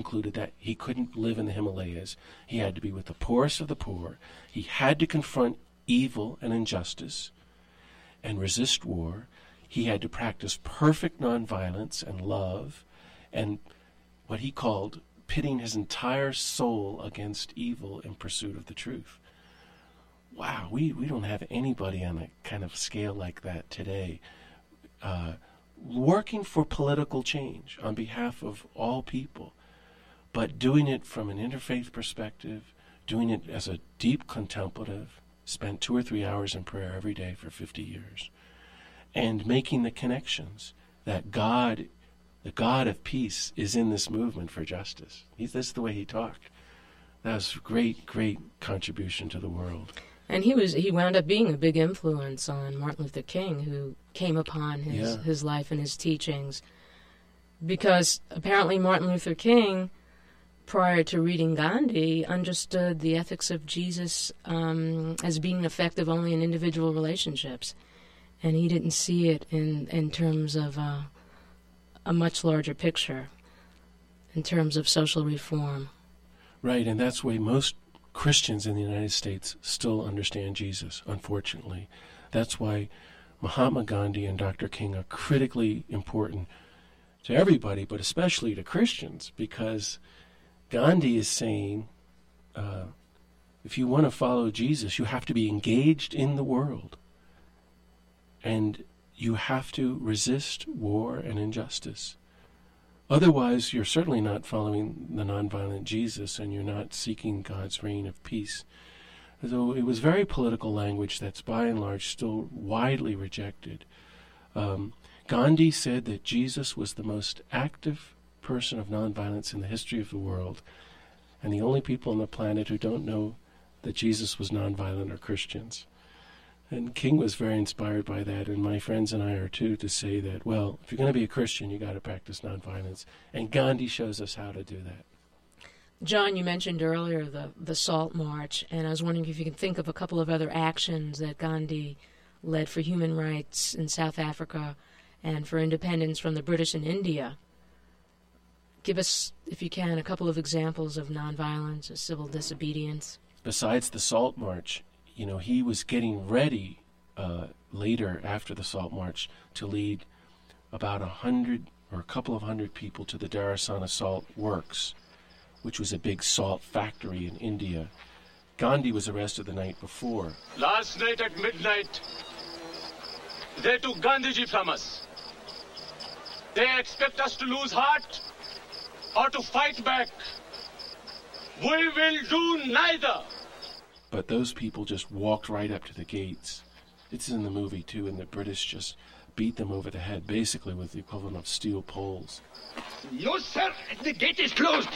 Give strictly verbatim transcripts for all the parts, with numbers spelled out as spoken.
concluded that he couldn't live in the Himalayas. He had to be with the poorest of the poor. He had to confront evil and injustice and resist war. He had to practice perfect nonviolence and love and what he called pitting his entire soul against evil in pursuit of the truth. Wow, we, we don't have anybody on a kind of scale like that today. Uh, working for political change on behalf of all people, but doing it from an interfaith perspective, doing it as a deep contemplative, spent two or three hours in prayer every day for fifty years, and making the connections that God, the God of peace, is in this movement for justice. He's, that's the way he talked. That was a great, great contribution to the world. And he was he wound up being a big influence on Martin Luther King, who came upon his, Yeah. his life and his teachings. Because apparently Martin Luther King, prior to reading Gandhi, understood the ethics of Jesus um, as being effective only in individual relationships. And he didn't see it in, in terms of uh, a much larger picture, in terms of social reform. Right, and that's why most Christians in the United States still understand Jesus, unfortunately. That's why Mahatma Gandhi and Doctor King are critically important to everybody, but especially to Christians, because Gandhi is saying, uh, if you want to follow Jesus, you have to be engaged in the world, and you have to resist war and injustice. Otherwise, you're certainly not following the nonviolent Jesus, and you're not seeking God's reign of peace. So it was very political language that's by and large still widely rejected. Um, Gandhi said that Jesus was the most active person of nonviolence in the history of the world, and the only people on the planet who don't know that Jesus was nonviolent are Christians. And King was very inspired by that, and my friends and I are too, to say that, well, if you're going to be a Christian, you got to practice nonviolence. And Gandhi shows us how to do that. John, you mentioned earlier the, the Salt March, and I was wondering if you can think of a couple of other actions that Gandhi led for human rights in South Africa and for independence from the British in India. Give us, if you can, a couple of examples of nonviolence or civil disobedience. Besides the Salt March, you know, he was getting ready uh, later after the Salt March to lead about a hundred or a couple of hundred people to the Dharasana Salt Works, which was a big salt factory in India. Gandhi was arrested the night before. Last night at midnight, they took Gandhiji from us. They expect us to lose heart or to fight back. We will do neither. But those people just walked right up to the gates. It's in the movie, too, and the British just beat them over the head, basically with the equivalent of steel poles. No, sir. The gate is closed.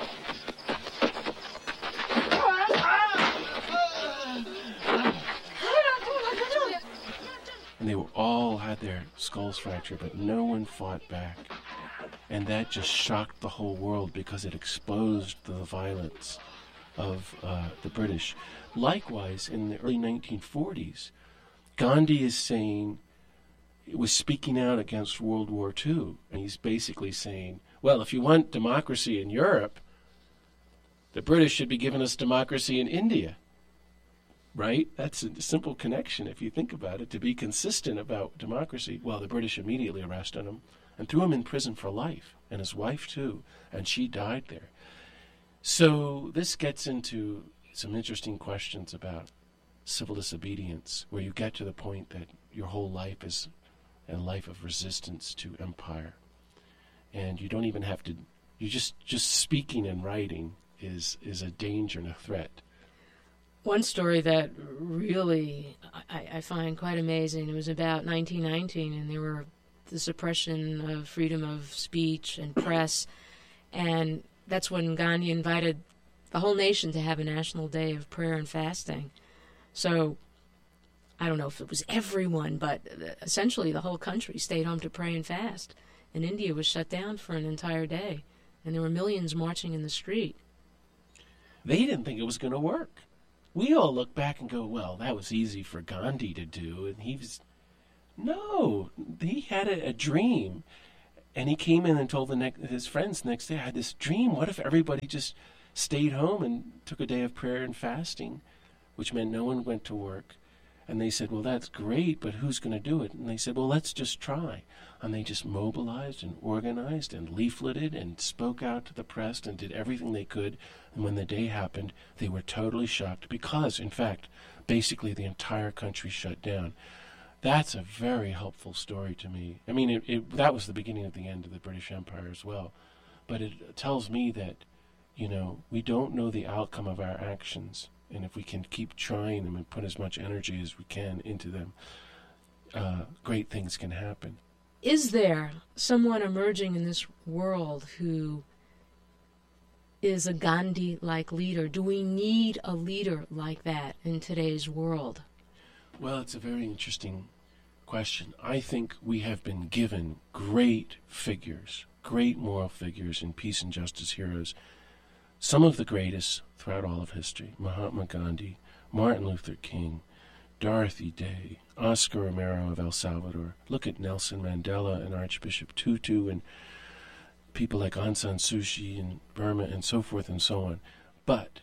And they were all had their skulls fractured, but no one fought back. And that just shocked the whole world because it exposed the violence of uh, the British. Likewise, in the early nineteen forties, Gandhi is saying, was speaking out against World War Two, and he's basically saying, well, if you want democracy in Europe, the British should be giving us democracy in India. Right? That's a simple connection if you think about it. To be consistent about democracy, well, the British immediately arrested him and threw him in prison for life, and his wife too, and she died there. So this gets into some interesting questions about civil disobedience, where you get to the point that your whole life is a life of resistance to empire. And you don't even have to, you just, just speaking and writing is, is a danger and a threat. One story that really I, I find quite amazing, it was about nineteen nineteen, and there were the suppression of freedom of speech and press, and that's when Gandhi invited the whole nation to have a national day of prayer and fasting. So I don't know if it was everyone, but essentially the whole country stayed home to pray and fast. And India was shut down for an entire day, and there were millions marching in the street. They didn't think it was going to work. We all look back and go, well, that was easy for Gandhi to do, and he was... No, he had a, a dream, And he came in and told the ne- his friends the next day, I had this dream. What if everybody just stayed home and took a day of prayer and fasting, which meant no one went to work? And they said, well, that's great, but who's going to do it? And they said, well, let's just try. And they just mobilized and organized and leafleted and spoke out to the press and did everything they could. And when the day happened, they were totally shocked because, in fact, basically the entire country shut down. That's a very helpful story to me. I mean, it, it, that was the beginning of the end of the British Empire as well. But it tells me that, you know, we don't know the outcome of our actions. And if we can keep trying them and put as much energy as we can into them, uh, great things can happen. Is there someone emerging in this world who is a Gandhi-like leader? Do we need a leader like that in today's world? Well, it's a very interesting question. I think we have been given great figures, great moral figures and peace and justice heroes, some of the greatest throughout all of history: Mahatma Gandhi, Martin Luther King, Dorothy Day, Oscar Romero of El Salvador. Look at Nelson Mandela and Archbishop Tutu and people like Aung San Suu Kyi in Burma and so forth and so on. But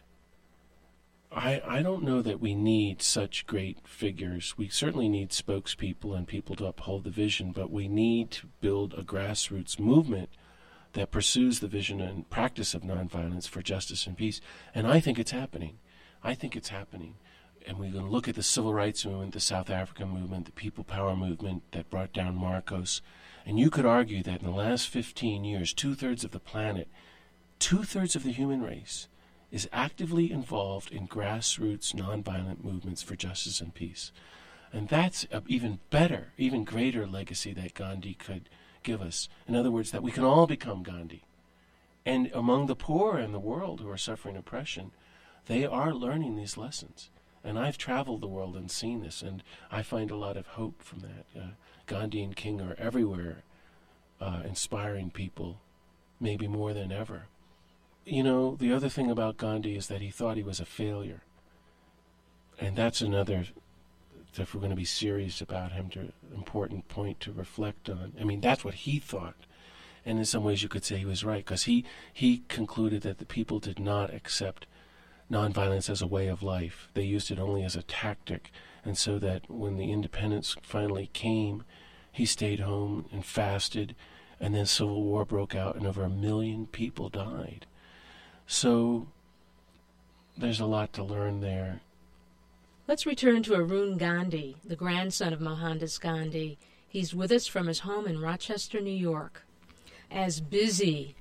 I, I don't know that we need such great figures. We certainly need spokespeople and people to uphold the vision, but we need to build a grassroots movement that pursues the vision and practice of nonviolence for justice and peace. And I think it's happening. I think it's happening. And we can look at the civil rights movement, the South African movement, the People Power movement that brought down Marcos. And you could argue that in the last fifteen years, two-thirds of the planet, two-thirds of the human race, is actively involved in grassroots nonviolent movements for justice and peace. And that's an even better, even greater legacy that Gandhi could give us. In other words, that we can all become Gandhi. And among the poor in the world who are suffering oppression, they are learning these lessons. And I've traveled the world and seen this, and I find a lot of hope from that. Uh, Gandhi and King are everywhere, uh, inspiring people, maybe more than ever. You know, the other thing about Gandhi is that he thought he was a failure. And that's another, if we're going to be serious about him, to important point to reflect on. I mean, that's what he thought. And in some ways you could say he was right, because he, he concluded that the people did not accept nonviolence as a way of life. They used it only as a tactic. And so that when the independence finally came, he stayed home and fasted, and then civil war broke out and over a million people died. So there's a lot to learn there. Let's return to Arun Gandhi, the grandson of Mohandas Gandhi. He's with us from his home in Rochester, New York. As busy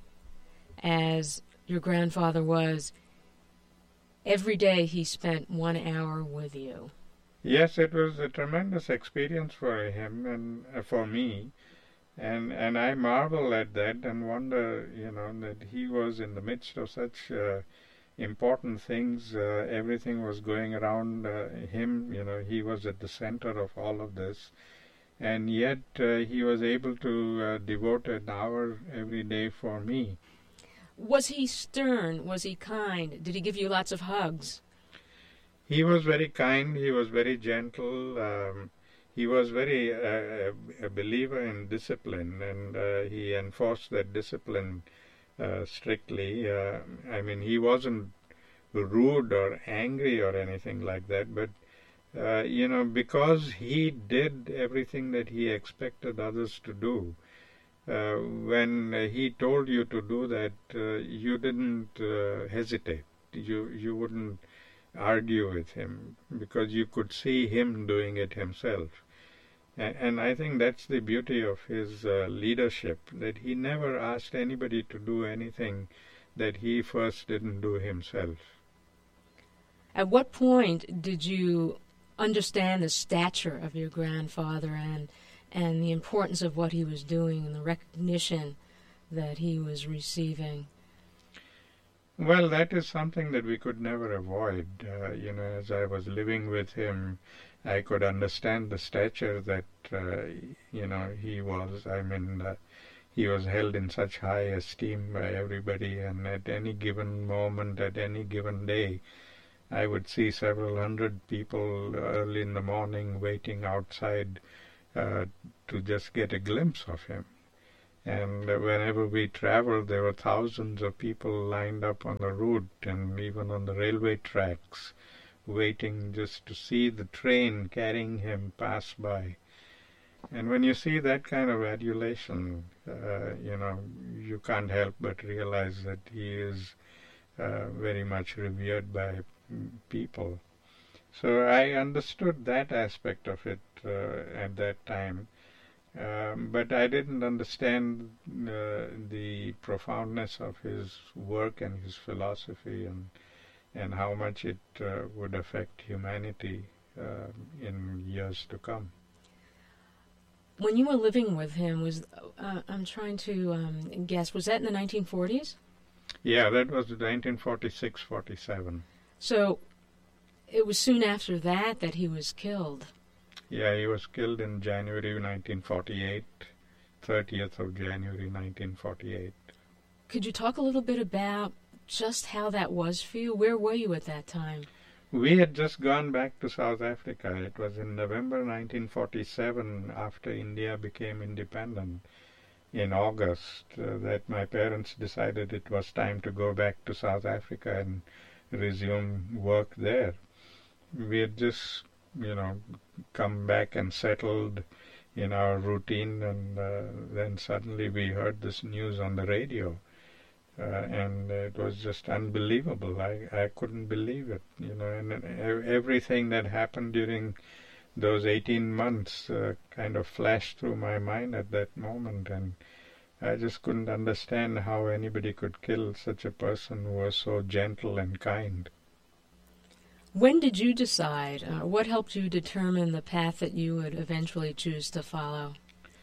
as your grandfather was, every day he spent one hour with you. Yes, it was a tremendous experience for him and uh, for me. And and I marvel at that and wonder, you know, that he was in the midst of such uh, important things. Uh, everything was going around uh, him, you know, he was at the center of all of this. And yet uh, he was able to uh, devote an hour every day for me. Was he stern? Was he kind? Did he give you lots of hugs? He was very kind. He was very gentle. Um, he was very uh, a believer in discipline, and uh, he enforced that discipline uh, strictly. Uh, I mean, he wasn't rude or angry or anything like that, but uh, you know, because he did everything that he expected others to do. Uh, when uh, he told you to do that, uh, you didn't uh, hesitate. You you wouldn't argue with him because you could see him doing it himself. And, and I think that's the beauty of his uh, leadership, that he never asked anybody to do anything that he first didn't do himself. At what point did you understand the stature of your grandfather and and the importance of what he was doing and the recognition that he was receiving? Well, that is something that we could never avoid. Uh, you know, as I was living with him, I could understand the stature that, uh, you know, he was. I mean, uh, he was held in such high esteem by everybody, and at any given moment, at any given day, I would see several hundred people early in the morning waiting outside Uh, to just get a glimpse of him. And uh, whenever we traveled, there were thousands of people lined up on the route and even on the railway tracks, waiting just to see the train carrying him pass by. And when you see that kind of adulation, uh, you know, you can't help but realize that he is uh, very much revered by people. So I understood that aspect of it uh, at that time. Um, but I didn't understand uh, the profoundness of his work and his philosophy, and and how much it uh, would affect humanity uh, in years to come. When you were living with him, was uh, I'm trying to um, guess, was that in the nineteen forties? Yeah, that was nineteen forty-six forty-seven. So it was soon after that that he was killed. Yeah, he was killed in January nineteen forty-eight, thirtieth of January nineteen forty-eight. Could you talk a little bit about just how that was for you? Where were you at that time? We had just gone back to South Africa. It was in November nineteen forty-seven, after India became independent, in August, uh, that my parents decided it was time to go back to South Africa and resume work there. We had just, you know, come back and settled in our routine, and uh, then suddenly we heard this news on the radio. Uh, and it was just unbelievable. I, I couldn't believe it, you know, and, and everything that happened during those eighteen months uh, kind of flashed through my mind at that moment, and I just couldn't understand how anybody could kill such a person who was so gentle and kind. When did you decide, uh, what helped you determine the path that you would eventually choose to follow?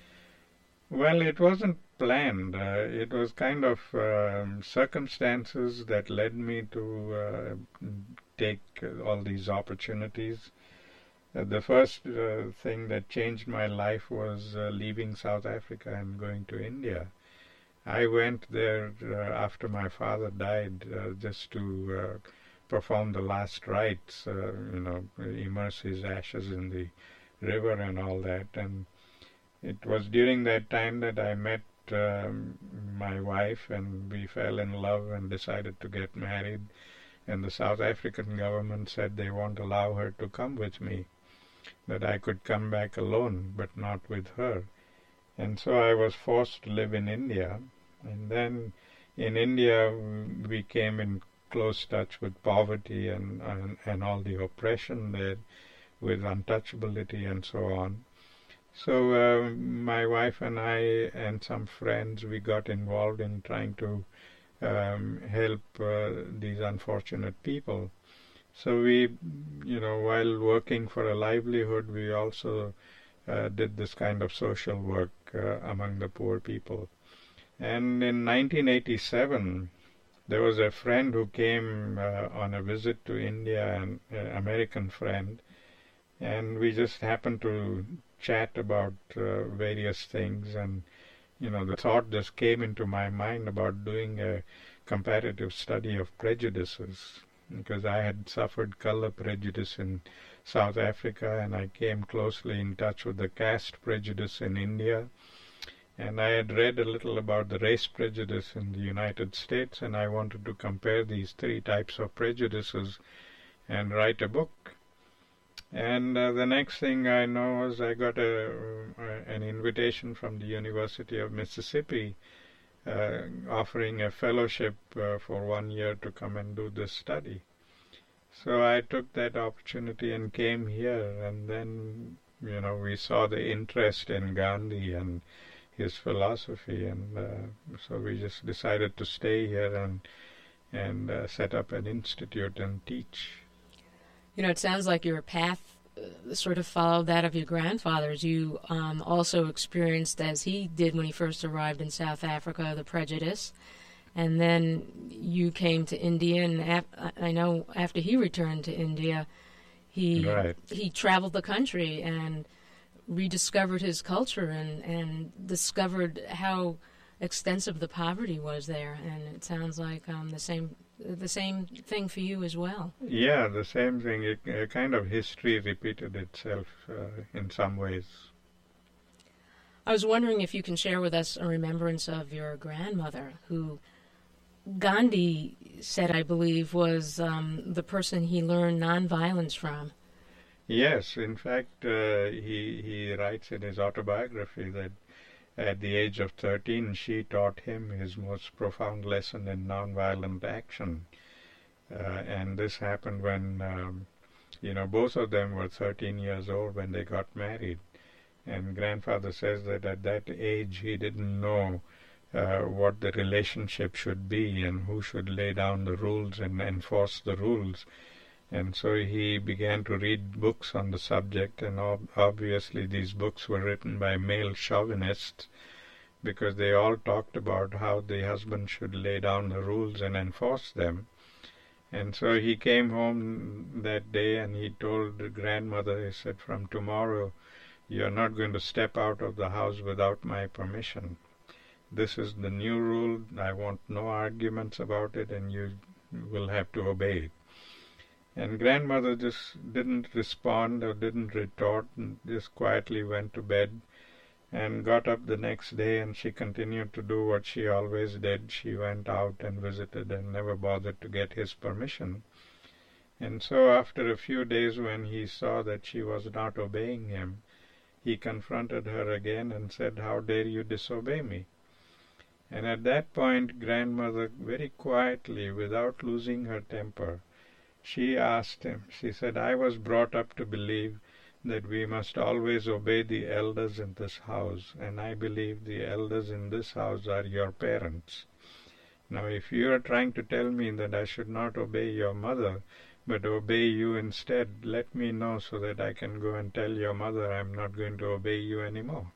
Well, it wasn't planned. Uh, it was kind of um, circumstances that led me to uh, take all these opportunities. Uh, the first uh, thing that changed my life was uh, leaving South Africa and going to India. I went there uh, after my father died, uh, just to uh, perform the last rites, uh, you know, immerse his ashes in the river and all that. And it was during that time that I met um, my wife, and we fell in love and decided to get married. And the South African government said they won't allow her to come with me, that I could come back alone, but not with her. And so I was forced to live in India. And then in India we came in close touch with poverty and, and, and all the oppression there, with untouchability and so on. So uh, my wife and I and some friends, we got involved in trying to um, help uh, these unfortunate people. So we, you know, while working for a livelihood, we also uh, did this kind of social work uh, among the poor people. And in nineteen eighty-seven, there was a friend who came uh, on a visit to India, an uh, American friend, and we just happened to chat about uh, various things, and you know, the thought just came into my mind about doing a comparative study of prejudices, because I had suffered color prejudice in South Africa, and I came closely in touch with the caste prejudice in India, and I had read a little about the race prejudice in the United States, and I wanted to compare these three types of prejudices and write a book. And uh, the next thing I know is I got a, uh, an invitation from the University of Mississippi uh, offering a fellowship uh, for one year to come and do this study. So I took that opportunity and came here, and then, you know, we saw the interest in Gandhi and his philosophy, and uh, so we just decided to stay here and, and uh, set up an institute and teach. You know, it sounds like your path uh, sort of followed that of your grandfather's. You um, also experienced, as he did when he first arrived in South Africa, the prejudice. And then you came to India, and af- I know after he returned to India, he Right. he traveled the country and rediscovered his culture and, and discovered how extensive the poverty was there. And it sounds like um, the same the same thing for you as well. Yeah, the same thing. It, a kind of history repeated itself uh, in some ways. I was wondering if you can share with us a remembrance of your grandmother, who Gandhi said, I believe, was um, the person he learned nonviolence from. Yes, in fact, uh, he, he writes in his autobiography that at the age of thirteen, she taught him his most profound lesson in nonviolent action. Uh, and this happened when, um, you know, both of them were thirteen years old when they got married. And grandfather says that at that age he didn't know uh, what the relationship should be and who should lay down the rules and enforce the rules. And so he began to read books on the subject, and ob- obviously these books were written by male chauvinists, because they all talked about how the husband should lay down the rules and enforce them. And so he came home that day and he told the grandmother, he said, from tomorrow you're not going to step out of the house without my permission. This is the new rule. I want no arguments about it, and you will have to obey it. And grandmother just didn't respond or didn't retort, and just quietly went to bed and got up the next day, and she continued to do what she always did. She went out and visited and never bothered to get his permission. And so after a few days, when he saw that she was not obeying him, he confronted her again and said, "How dare you disobey me?" And at that point, grandmother, very quietly, without losing her temper, she asked him, she said, "I was brought up to believe that we must always obey the elders in this house, and I believe the elders in this house are your parents. Now, if you are trying to tell me that I should not obey your mother, but obey you instead, let me know so that I can go and tell your mother I'm not going to obey you anymore."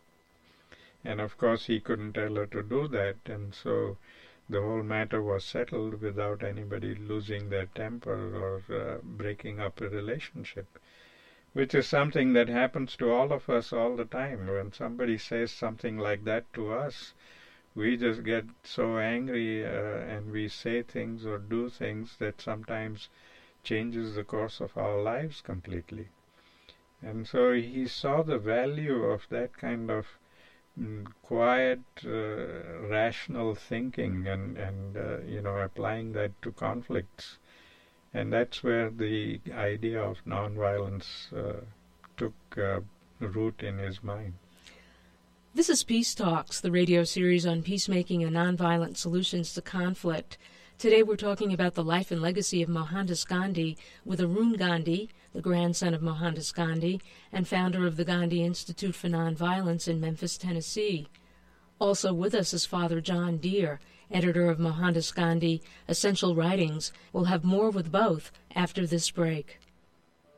And of course he couldn't tell her to do that, and so the whole matter was settled without anybody losing their temper or uh, breaking up a relationship, which is something that happens to all of us all the time. When somebody says something like that to us, we just get so angry uh, and we say things or do things that sometimes changes the course of our lives completely. And so he saw the value of that kind of mm, quiet, uh, rational thinking and, and uh, you know, applying that to conflicts. And that's where the idea of nonviolence uh, took uh, root in his mind. This is Peace Talks, the radio series on peacemaking and nonviolent solutions to conflict. Today we're talking about the life and legacy of Mohandas Gandhi with Arun Gandhi, the grandson of Mohandas Gandhi and founder of the Gandhi Institute for Nonviolence in Memphis, Tennessee. Also with us is Father John Deere, editor of Mohandas Gandhi Essential Writings. We'll have more with both after this break.